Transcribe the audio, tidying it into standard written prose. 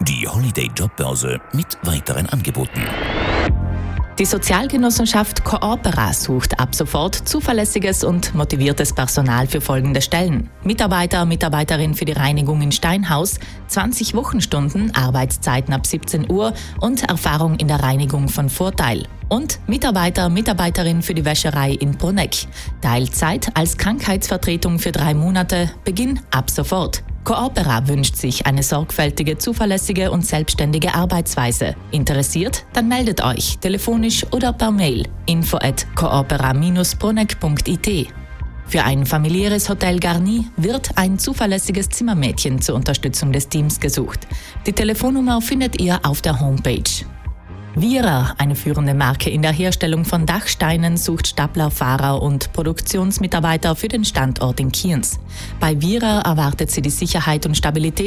Die Holiday Jobbörse mit weiteren Angeboten. Die Sozialgenossenschaft Coopera sucht ab sofort zuverlässiges und motiviertes Personal für folgende Stellen. Mitarbeiter, Mitarbeiterin für die Reinigung in Steinhaus, 20 Wochenstunden, Arbeitszeiten ab 17 Uhr und Erfahrung in der Reinigung von Vorteil. Und Mitarbeiter, Mitarbeiterin für die Wäscherei in Bruneck. Teilzeit als Krankheitsvertretung für 3 Monate, Beginn ab sofort. Coopera wünscht sich eine sorgfältige, zuverlässige und selbstständige Arbeitsweise. Interessiert? Dann meldet euch telefonisch oder per Mail info@coopera-bruneck.it. Für ein familiäres Hotel Garni wird ein zuverlässiges Zimmermädchen zur Unterstützung des Teams gesucht. Die Telefonnummer findet ihr auf der Homepage. Wierer, eine führende Marke in der Herstellung von Dachsteinen, sucht Stapler, Fahrer und Produktionsmitarbeiter für den Standort in Kienz. Bei Wierer erwartet sie die Sicherheit und Stabilität